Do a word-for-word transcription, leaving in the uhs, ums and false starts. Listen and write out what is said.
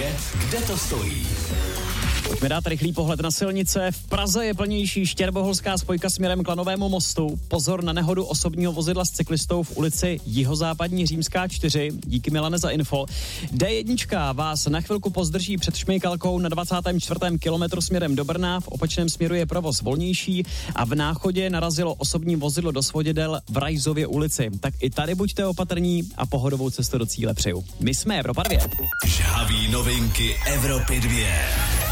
dvě, kde to stojí. Pojďme dát rychlý pohled na silnice. V Praze je plnější štěrboholská spojka směrem k Lanovému mostu. Pozor na nehodu osobního vozidla s cyklistou v ulici Jihozápadní Římská čtyři. Díky, Milane, za info. D jedna vás na chvilku pozdrží před Šmejkalkou na dvacátém čtvrtém kilometru směrem do Brna. V opačném směru je provoz volnější a v Náchodě narazilo osobní vozidlo do svodidel v Rajzově ulici. Tak i tady buďte opatrní a pohodovou cestu do cíle přeju. My jsme Evropa dvě. Žhavý novinky Evropy dvě.